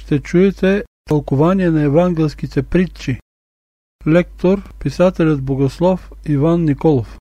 ще чуете тълкование на евангелските притчи. Лектор, писателят богослов Иван Николов.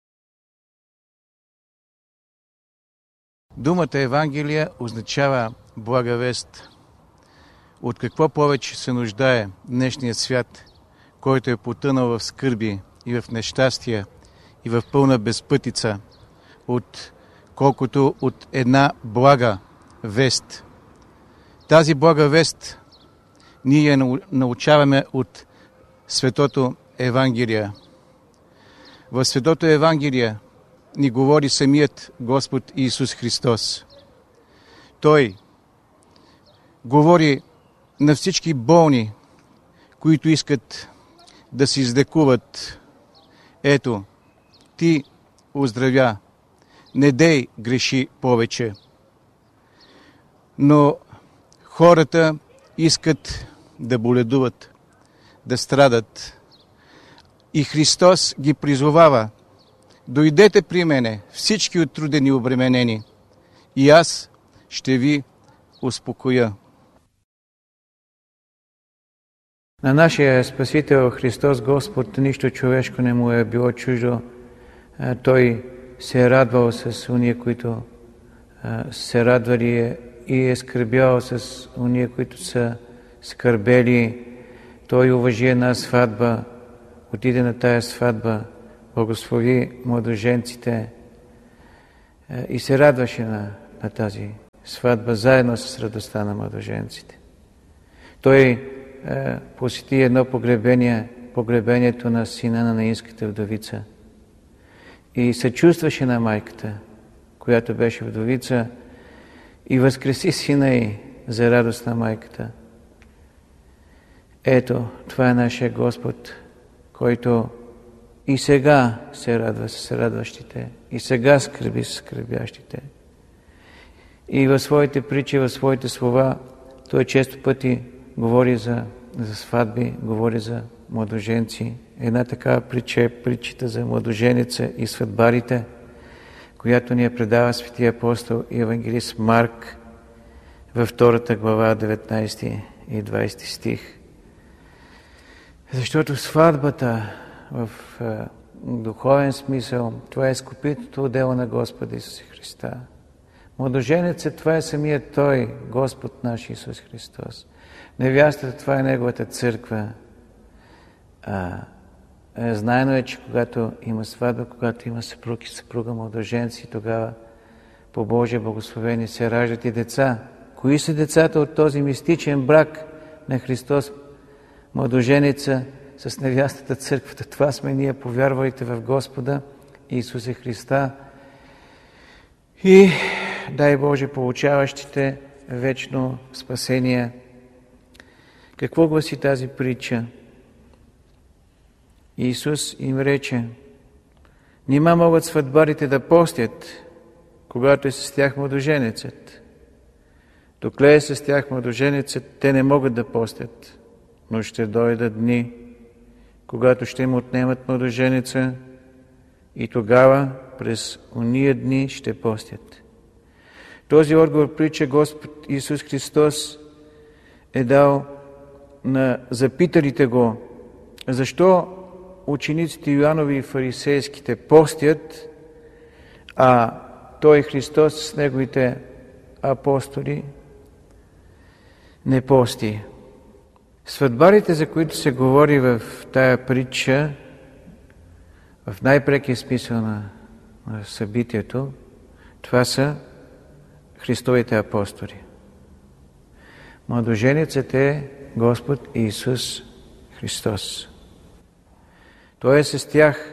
Думата Евангелие означава блага вест. От какво повече се нуждае днешният свят, който е потънал в скърби и в нещастия и в пълна безпътица, колкото от една блага вест. Тази блага вест ние я научаваме от Светото Евангелие. В Светото Евангелие ни говори самият Господ Исус Христос. Той говори на всички болни, които искат да се излекуват. Ето, ти оздравя, не дей греши повече. Но хората искат да боледуват, да страдат. И Христос ги призовава: дойдете при мене, всички оттрудени и обременени, и аз ще ви успокоя. На нашия Спасител Христос Господ нищо човешко не му е било чуждо. Той се е радвал с уния, които се радвали, и е скърбял с уния, които са скърбели. Той уважи една сватба, отиде на тая сватба, благослови младоженците и се радваше на тази сватба, заедно с радостта на младоженците. Той посети едно погребението на сина на наинската вдовица и съчувстваше на майката, която беше вдовица, и възкреси сина й за радост на майката. Ето, това е нашия Господ, който и сега се радва с радващите, и сега скърби с скърбящите. И в своите притчи, в своите слова, той често пъти говори за сватби, говори за младоженци. Една такава притча е притчата за младоженеца и сватбарите, която ни я предава светия апостол и евангелист Марк във 2 глава, 19 и 20 стих. Защото сватбата в духовен смисъл, това е изкупителното дело на Господа Исуса Христа. Младоженецът, това е самият Той, Господ наш Исус Христос. Невястата, това е Неговата църква. Знаено е, че когато има сватба, когато има съпруг и съпруга младоженци, тогава по Божие благословение се раждат и деца. Кои са децата от този мистичен брак на Христос, младоженеца с невястата църквата? Това сме ние, повярвалите в Господа Исуса Христа и, дай Боже, получаващите вечно спасение. Какво гласи тази притча? Исус им рече: нима могат сватбарите да постят, когато е с тях младоженецът? Докле е с тях младоженецът, те не могат да постят, но ще дойдат дни, когато ще им отнемат младоженеца, и тогава през ония дни ще постят. Този отговор притча Господ Исус Христос е дал на запиталите го: защо учениците Йоанови и фарисейските постят, а Той Христос с Неговите апостоли не пости. Сватбарите, за които се говори в тая притча, в най-прекия смисъл на събитието, това са Христовите апостоли. Младоженецът е Господ Исус Христос. Той е с тях.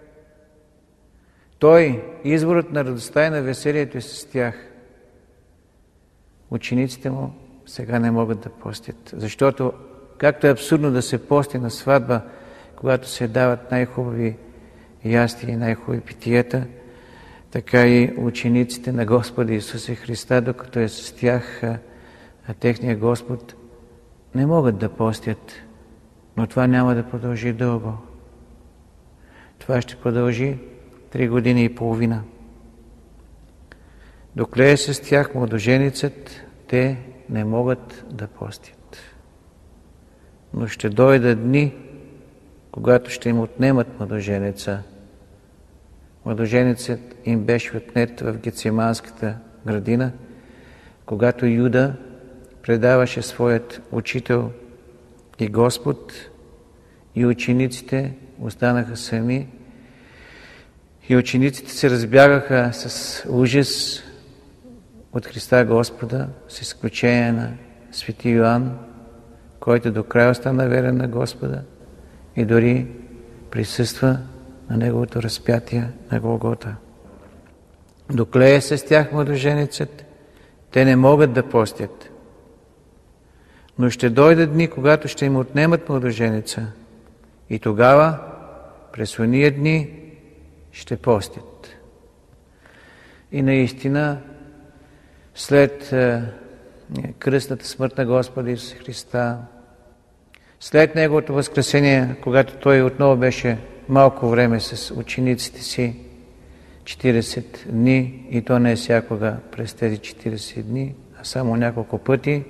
Той, изворът на радостта и на веселието, е с тях. Учениците му сега не могат да постят, защото както е абсурдно да се пости на сватба, когато се дават най-хубави ястия и най-хубави питиета, така и учениците на Господа Исуса Христа, докато е с тях техният Господ, не могат да постят. Но това няма да продължи дълго. Това ще продължи 3 години и половина. Докле е с тях младоженецът, те не могат да постят. Но ще дойдат дни, когато ще им отнемат младоженеца. Младоженецът им беше отнет в Гециманската градина, когато Юда предаваше своят учител и Господ, и учениците останаха сами, и учениците се разбягаха с ужас от Христа Господа, с изключение на свети Йоан, който до края остана верен на Господа и дори присъства на Неговото разпятие на Голгота. Доклее се с тях младоженецът, те не могат да постят. Но ще дойдат дни, когато ще им отнемат младоженеца и тогава през ония дни ще постят. И наистина, след кръстната смърт на Господа Исуса Христа, след Неговото възкресение, когато Той отново беше малко време с учениците си, 40 дни, и то не всякога през тези 40 дни, а само няколко пъти,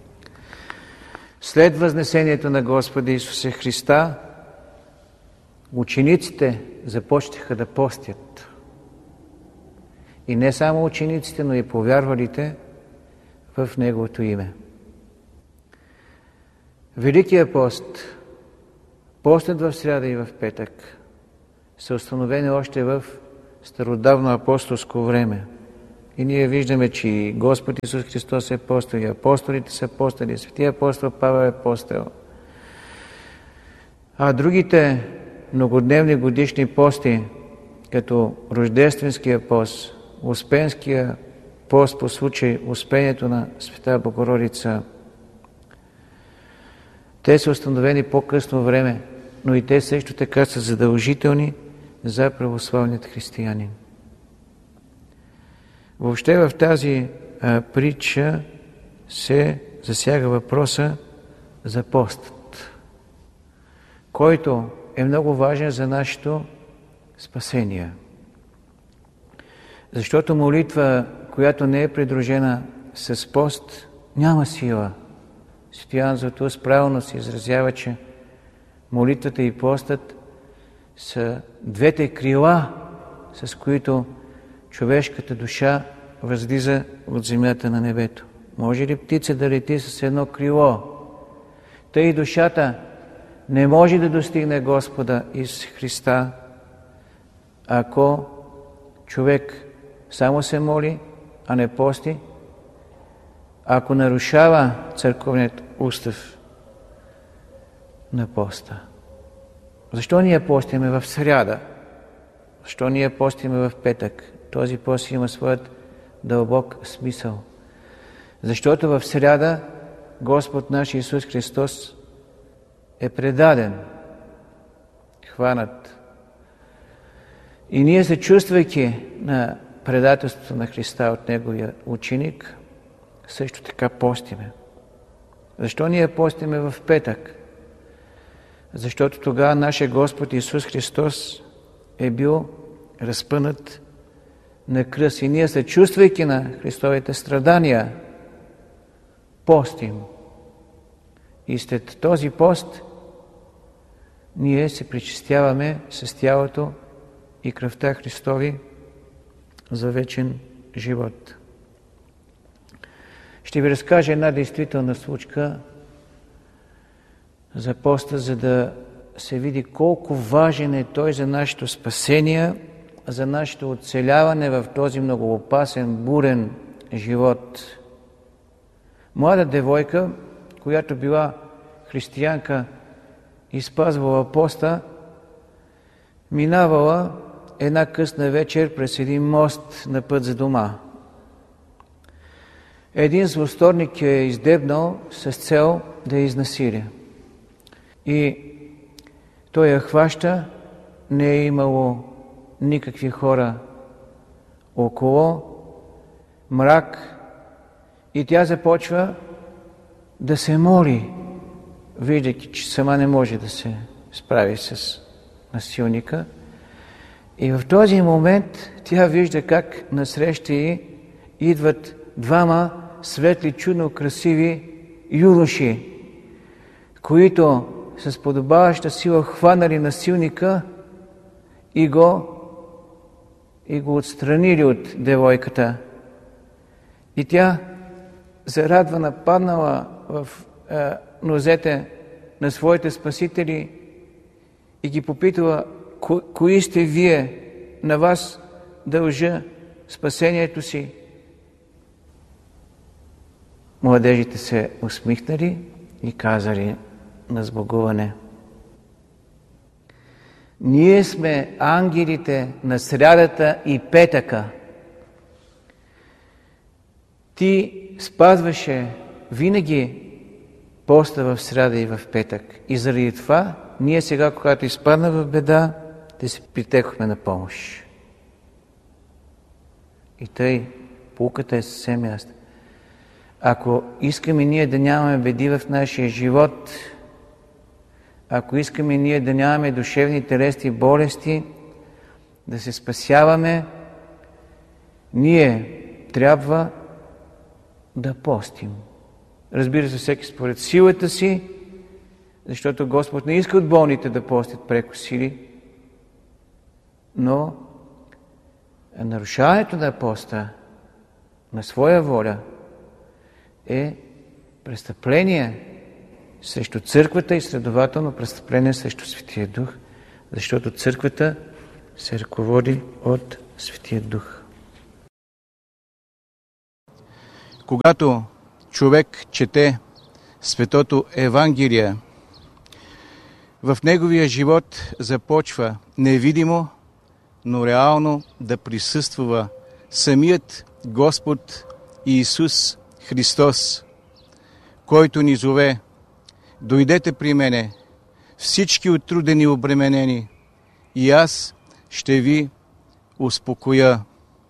след възнесението на Господа Исуса Христа, учениците започнаха да постят. И не само учениците, но и повярвалите в Неговото име. Великия пост, постът в сряда и в петък, са установени още в стародавно апостолско време. И ние виждаме, че и Господ Исус Христос е постил, и апостолите са постили, и светия апостол Павел е постил. А другите многодневни годишни пости, като Рождественския пост, Успенския пост по случай Успението на Света Богородица, те са установени по-късно време, но и те също така са задължителни за православният християнин. Въобще в тази притча се засяга въпроса за постът, който е много важен за нашето спасение. Защото молитва, която не е придружена с пост, няма сила. Свети Йоан Златоуст правилно се изразява, че молитвата и постът са двете крила, с които човешката душа възлиза от земята на небето. Може ли птица да лети с едно крило? Тъй и душата не може да достигне Господа Исус Христа, ако човек само се моли, а не пости, ако нарушава църковният устав на поста. Защо ние постиме в сряда? Защо ние постиме в петък? Този пост има своят дълбок смисъл. Защото в сряда Господ наш Исус Христос е предаден, хванат. И ние, се чувствайки на предателството на Христа от Неговия ученик, също така постиме. Защо ние постиме в петък? Защото тогава нашия Господ Исус Христос е бил разпънат на кръст и ние, се чувствайки на Христовите страдания, постим. И след този пост ние се причестяваме с тялото и кръвта Христови за вечен живот. Ще ви разкажа една действителна случка за поста, за да се види колко важен е той за нашето спасение, за нашето оцеляване в този много опасен, бурен живот. Млада девойка, която била християнка и спазвала поста, минавала една късна вечер през един мост на път за дома. Един злосторник я е издебнал с цел да я изнасиля. И той я хваща, не е имало никакви хора около, мрак, и тя започва да се моли, виждайки, че сама не може да се справи с насилника. И в този момент тя вижда как насреща ѝ идват двама светли, чудно красиви юноши, които с подобаваща сила хванали насилника и го отстранили от девойката. И тя, зарадвана, паднала в нозете на своите спасители и ги попитала: кои сте вие, на вас дължа спасението си? Младежите се усмихнали и казали на сбогуване: ние сме ангелите на срядата и петъка. Ти спазваше винаги поста в сряда и в петък. И заради това, ние сега, когато изпадна в беда, те се притекохме на помощ. И тъй, поуката е съвсем ясна. Ако искаме ние да нямаме беди в нашия живот, ако искаме ние да нямаме душевни телесни болести, да се спасяваме, ние трябва да постим. Разбира се, всеки според силата си, защото Господ не иска от болните да постят преко сили, но нарушаването на поста на своя воля е престъпление срещу църквата и следователно престъпление срещу Светия Дух, защото църквата се ръководи от Светия Дух. Когато човек чете Светото Евангелие, в неговия живот започва невидимо, но реално да присъства самият Господ Иисус Христос, който ни зове: дойдете при мене, всички отрудени и обременени, и аз ще ви успокоя.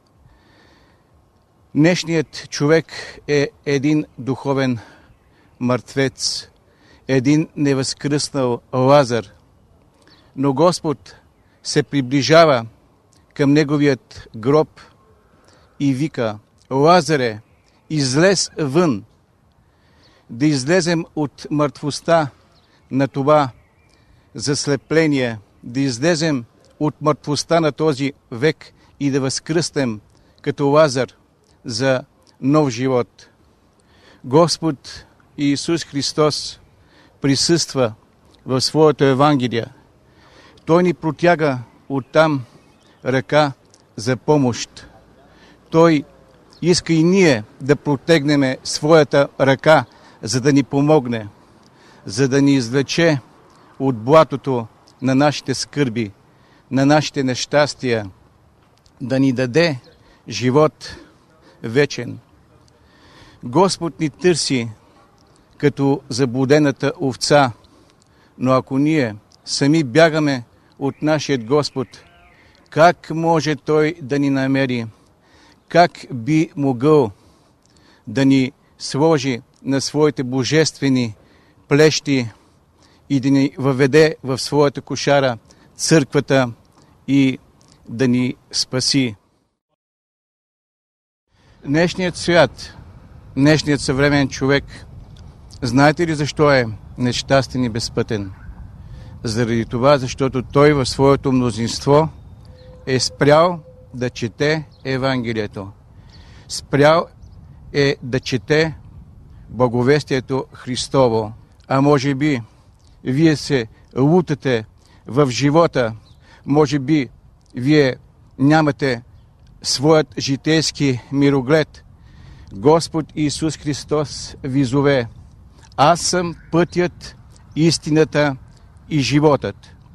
Днешният човек е един духовен мъртвец, един невъзкръснал Лазар, но Господ се приближава към неговият гроб и вика: Лазаре, излез вън. Да излезем от мъртвостта на това заслепление, да излезем от мъртвостта на този век и да възкръстем като Лазар за нов живот. Господ Иисус Христос присъства в своето Евангелие. Той ни протяга оттам ръка за помощ. Той иска и ние да протегнем своята ръка, за да ни помогне, за да ни извлече от блатото на нашите скърби, на нашите нещастия, да ни даде живот вечен. Господ ни търси като заблудената овца, но ако ние сами бягаме от нашият Господ, как може Той да ни намери? Как би могъл да ни сложи на своите божествени плещи и да ни въведе в своята кошара църквата и да ни спаси? Днешният свят, днешният съвременен човек, знаете ли защо е нещастен и безпътен? Заради това, защото той в своето мнозинство е спрял да чете Евангелието. Спрял е да чете благовестието Христово. А може би вие се лутате в живота, може би вие нямате своят житейски мироглед. Господ Иисус Христос ви зове: аз съм пътят, истината и животът.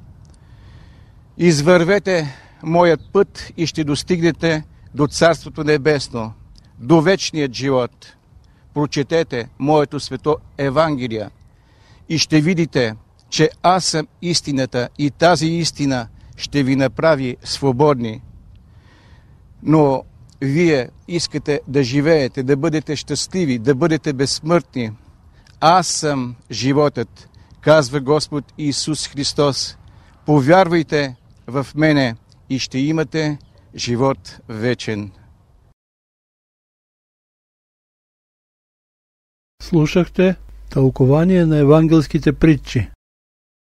Извървете моят път и ще достигнете до Царството Небесно, до вечният живот. Прочетете моето свето Евангелие и ще видите, че аз съм истината и тази истина ще ви направи свободни. Но вие искате да живеете, да бъдете щастливи, да бъдете безсмъртни. Аз съм животът, казва Господ Иисус Христос. Повярвайте в мене и ще имате живот вечен. Слушахте тълкование на евангелските притчи.